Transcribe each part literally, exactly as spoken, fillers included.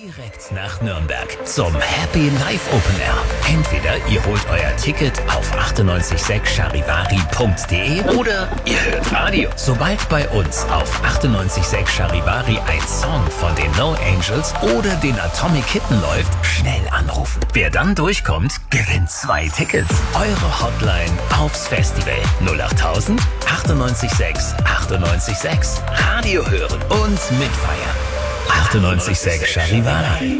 Direkt nach Nürnberg zum Happy Live Open Air. Entweder ihr holt euer Ticket auf achtundneunzig sechs charivari punkt de oder ihr hört Radio. Sobald bei uns auf achtundneunzig sechs Charivari ein Song von den No Angels oder den Atomic Kitten läuft, schnell anrufen. Wer dann durchkommt, gewinnt zwei Tickets. Eure Hotline aufs Festival null achttausend achtundneunzig sechs achtundneunzig sechs. Radio hören und mitfeiern. achtundneunzig sechs Charivari.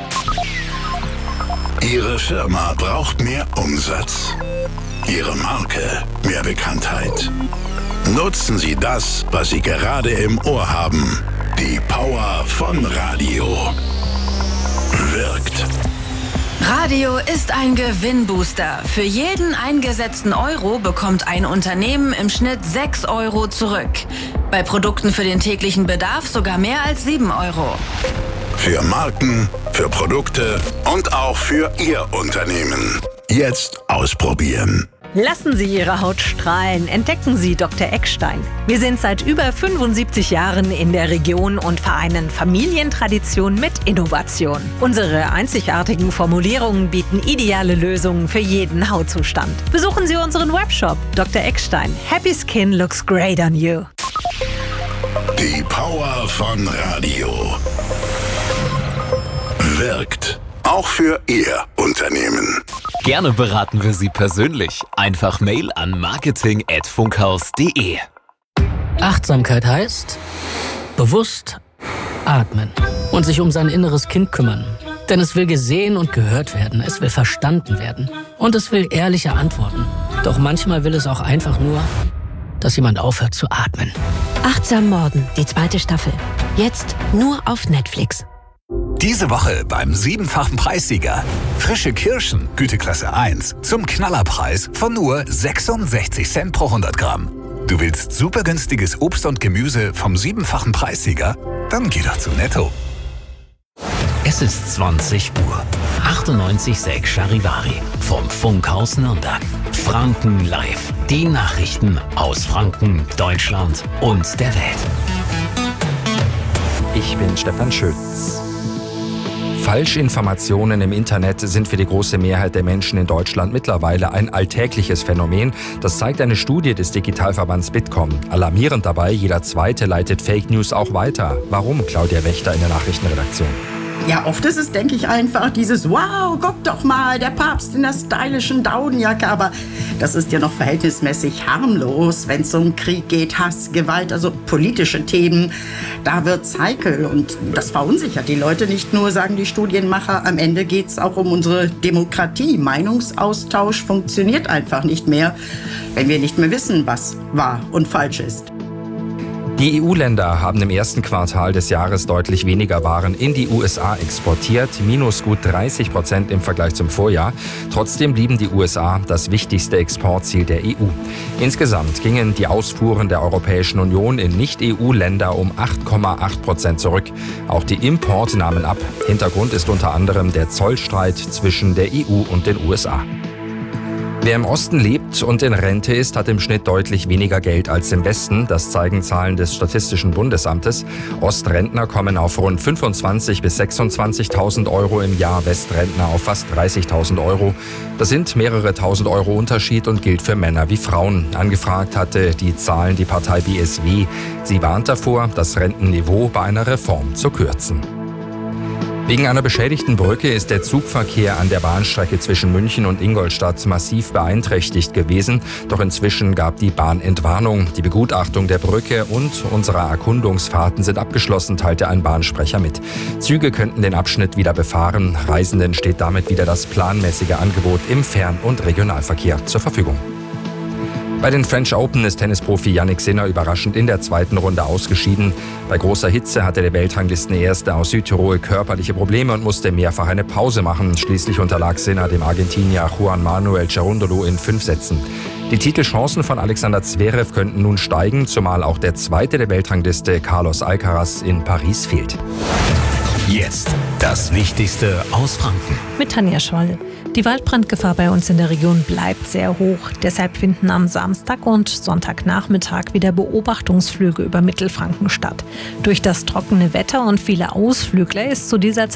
Ihre Firma braucht mehr Umsatz. Ihre Marke mehr Bekanntheit. Nutzen Sie das, was Sie gerade im Ohr haben. Die Power von Radio. Wirkt. Radio ist ein Gewinnbooster. Für jeden eingesetzten Euro bekommt ein Unternehmen im Schnitt sechs Euro zurück. Bei Produkten für den täglichen Bedarf sogar mehr als sieben Euro. Für Marken, für Produkte und auch für Ihr Unternehmen. Jetzt ausprobieren. Lassen Sie Ihre Haut strahlen. Entdecken Sie Doktor Eckstein. Wir sind seit über fünfundsiebzig Jahren in der Region und vereinen Familientradition mit Innovation. Unsere einzigartigen Formulierungen bieten ideale Lösungen für jeden Hautzustand. Besuchen Sie unseren Webshop Doktor Eckstein. Happy Skin looks great on you. Die Power von Radio. Wirkt. Auch für Ihr Unternehmen. Gerne beraten wir Sie persönlich. Einfach Mail an marketing at funkhaus punkt de. Achtsamkeit heißt bewusst atmen und sich um sein inneres Kind kümmern. Denn es will gesehen und gehört werden, es will verstanden werden und es will ehrliche Antworten. Doch manchmal will es auch einfach nur, dass jemand aufhört zu atmen. Achtsam Morden, die zweite Staffel. Jetzt nur auf Netflix. Diese Woche beim siebenfachen Preissieger. Frische Kirschen, Güteklasse eins, zum Knallerpreis von nur sechsundsechzig Cent pro hundert Gramm. Du willst super günstiges Obst und Gemüse vom siebenfachen Preissieger? Dann geh doch zu Netto. Es ist zwanzig Uhr. achtundneunzig sechs Charivari vom Funkhaus Nürnberg. Franken live. Die Nachrichten aus Franken, Deutschland und der Welt. Ich bin Stefan Schütz. Falschinformationen im Internet sind für die große Mehrheit der Menschen in Deutschland mittlerweile ein alltägliches Phänomen. Das zeigt eine Studie des Digitalverbands Bitkom. Alarmierend dabei, jeder Zweite leitet Fake News auch weiter. Warum, Claudia Wächter in der Nachrichtenredaktion? Ja, oft ist es, denke ich, einfach dieses Wow, guck doch mal, der Papst in der stylischen Daunenjacke. Aber das ist ja noch verhältnismäßig harmlos, wenn es um Krieg geht, Hass, Gewalt, also politische Themen. Da wird's heikel und das verunsichert die Leute nicht nur, sagen die Studienmacher. Am Ende geht's auch um unsere Demokratie. Meinungsaustausch funktioniert einfach nicht mehr, wenn wir nicht mehr wissen, was wahr und falsch ist. Die E U-Länder haben im ersten Quartal des Jahres deutlich weniger Waren in die U S A exportiert, minus gut dreißig Prozent im Vergleich zum Vorjahr. Trotzdem blieben die U S A das wichtigste Exportziel der E U. Insgesamt gingen die Ausfuhren der Europäischen Union in Nicht-E U-Länder um acht Komma acht Prozent zurück. Auch die Importe nahmen ab. Hintergrund ist unter anderem der Zollstreit zwischen der E U und den U S A. Wer im Osten lebt und in Rente ist, hat im Schnitt deutlich weniger Geld als im Westen. Das zeigen Zahlen des Statistischen Bundesamtes. Ostrentner kommen auf rund fünfundzwanzigtausend bis sechsundzwanzigtausend Euro im Jahr, Westrentner auf fast dreißigtausend Euro. Das sind mehrere tausend Euro Unterschied und gilt für Männer wie Frauen. Angefragt hatte die Zahlen die Partei B S W. Sie warnt davor, das Rentenniveau bei einer Reform zu kürzen. Wegen einer beschädigten Brücke ist der Zugverkehr an der Bahnstrecke zwischen München und Ingolstadt massiv beeinträchtigt gewesen. Doch inzwischen gab die Bahn Entwarnung. Die Begutachtung der Brücke und unserer Erkundungsfahrten sind abgeschlossen, teilte ein Bahnsprecher mit. Züge könnten den Abschnitt wieder befahren. Reisenden steht damit wieder das planmäßige Angebot im Fern- und Regionalverkehr zur Verfügung. Bei den French Open ist Tennisprofi Jannik Sinner überraschend in der zweiten Runde ausgeschieden. Bei großer Hitze hatte der Weltranglistenerste aus Südtirol körperliche Probleme und musste mehrfach eine Pause machen. Schließlich unterlag Sinner dem Argentinier Juan Manuel Cerúndolo in fünf Sätzen. Die Titelchancen von Alexander Zverev könnten nun steigen, zumal auch der Zweite der Weltrangliste Carlos Alcaraz in Paris fehlt. Jetzt das Wichtigste aus Franken. Mit Tanja Scholl. Die Waldbrandgefahr bei uns in der Region bleibt sehr hoch. Deshalb finden am Samstag und Sonntagnachmittag wieder Beobachtungsflüge über Mittelfranken statt. Durch das trockene Wetter und viele Ausflügler ist zu dieser